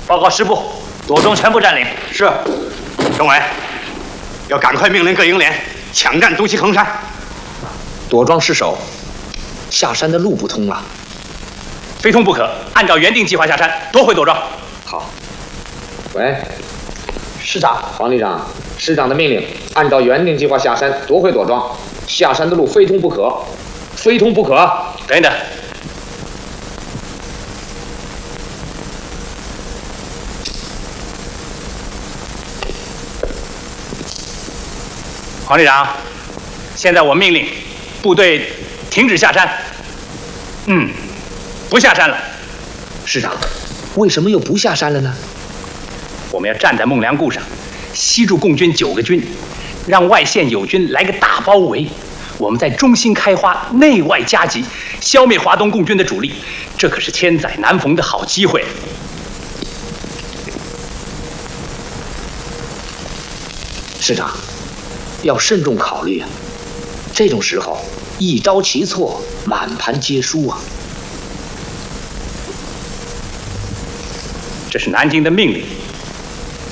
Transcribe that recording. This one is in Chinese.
报告师部，朵庄全部占领。 是。政委，要赶快命令各营连抢占东西横山。 朵庄失守，下山的路不通了。 非通不可，按照原定计划下山，夺回朵庄。 好。喂，师长，黄旅长，师长的命令，按照原定计划下山，夺回朵庄。下山的路非通不可，非通不可。 等等。黄旅长，现在我命令部队停止下山。不下山了。 师长，为什么又不下山了呢？ 我们要站在孟良崮上，吸住共军9个军，让外线友军来个大包围。我们在中心开花，内外夹击，消灭华东共军的主力，这可是千载难逢的好机会。 师长，要慎重考虑啊！这种时候一招棋错，满盘皆输啊！ 这是南京的命令。